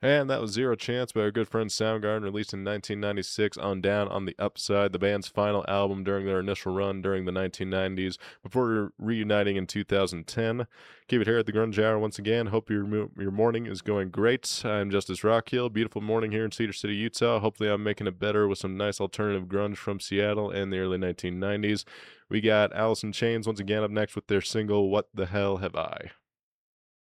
And that was Zero Chance by our good friend Soundgarden, released in 1996 on Down on the Upside, the band's final album during their initial run during the 1990s, before reuniting in 2010. Keep it here at the Grunge Hour once again. Hope your morning is going great. I'm Justice Rockhill. Beautiful morning here in Cedar City, Utah. Hopefully, I'm making it better with some nice alternative grunge from Seattle and the early 1990s. We got Alice in Chains once again up next with their single "What the Hell Have I."